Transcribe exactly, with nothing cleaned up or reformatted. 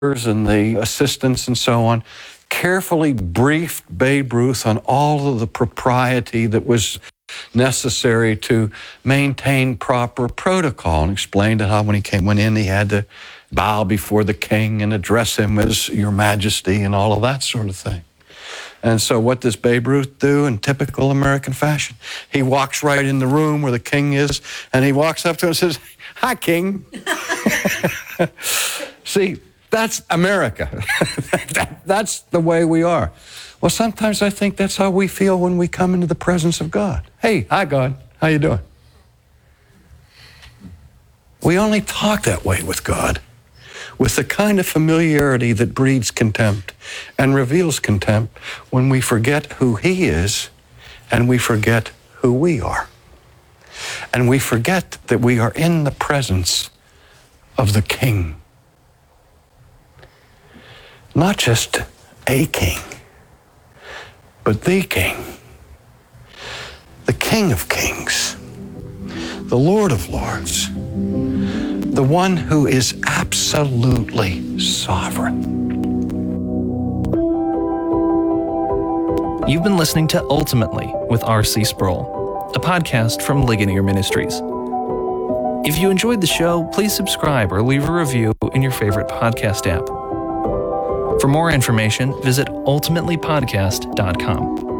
and the assistants and so on, carefully briefed Babe Ruth on all of the propriety that was necessary to maintain proper protocol, and explained how when he came went in, he had to bow before the king and address him as Your Majesty and all of that sort of thing. And so what does Babe Ruth do in typical American fashion? He walks right in the room where the king is, and he walks up to him and says, "Hi, King." See, that's America. That's the way we are. Well, sometimes I think that's how we feel when we come into the presence of God. Hey, hi, God. How you doing? We only talk that way with God, with the kind of familiarity that breeds contempt and reveals contempt when we forget who He is and we forget who we are. And we forget that we are in the presence of the King. Not just a king, but the King, the King of Kings, the Lord of Lords, the one who is absolutely sovereign. You've been listening to Ultimately with R C Sproul, a podcast from Ligonier Ministries. If you enjoyed the show, please subscribe or leave a review in your favorite podcast app. For more information, visit ultimately podcast dot com.